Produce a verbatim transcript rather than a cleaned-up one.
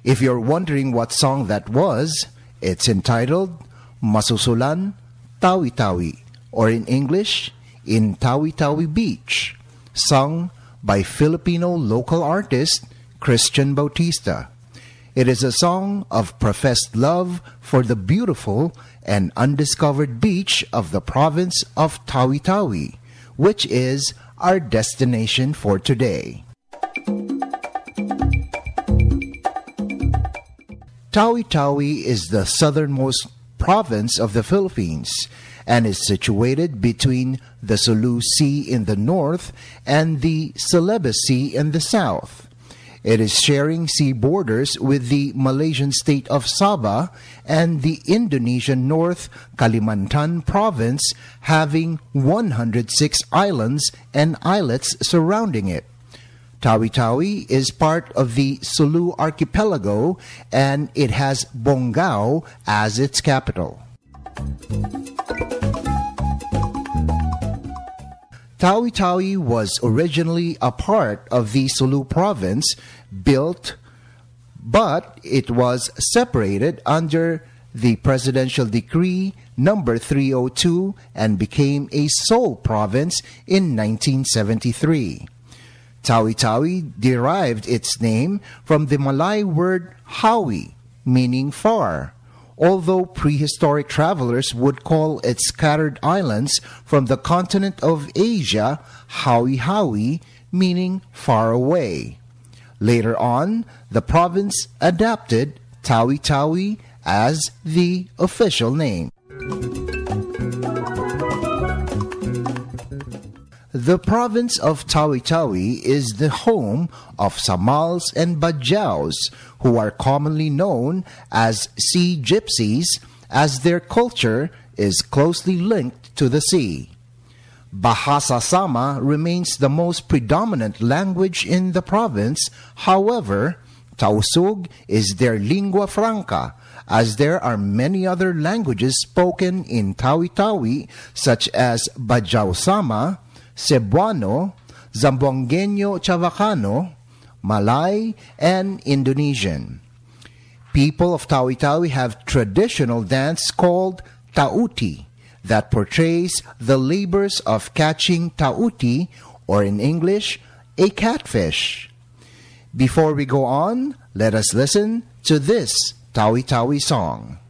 If you're wondering what song that was, it's entitled Masusulan Tawi-Tawi, or in English, In Tawi-Tawi Beach, sung by Filipino local artist Christian Bautista. It is a song of professed love for the beautiful and undiscovered beach of the province of Tawi-Tawi, which is our destination for today. Tawi-Tawi is the southernmost province of the Philippines and is situated between the Sulu Sea in the north and the Celebes Sea in the south. It is sharing sea borders with the Malaysian state of Sabah and the Indonesian North Kalimantan province, having one hundred six islands and islets surrounding it. Tawi-Tawi is part of the Sulu archipelago, and it has Bongao as its capital. Tawi-Tawi was originally a part of the Sulu province, built, but it was separated under the Presidential Decree number three oh two and became a sole province in nineteen seventy-three. Tawi-Tawi derived its name from the Malay word Hawi, meaning far, although prehistoric travelers would call its scattered islands from the continent of Asia Hawi-Hawi, meaning far away. Later on, the province adapted Tawi-Tawi as the official name. The province of Tawi-Tawi is the home of Samals and Badjaus, who are commonly known as sea gypsies, as their culture is closely linked to the sea. Bahasa Sama remains the most predominant language in the province. However, Tausug is their lingua franca, as there are many other languages spoken in Tawi-Tawi, such as Bajau Sama, Cebuano, Zamboangueño Chavacano, Malay, and Indonesian. People of Tawi-Tawi have traditional dance called Tauti that portrays the labors of catching tauti, or in English, a catfish. Before we go on, let us listen to this Tawi-Tawi song.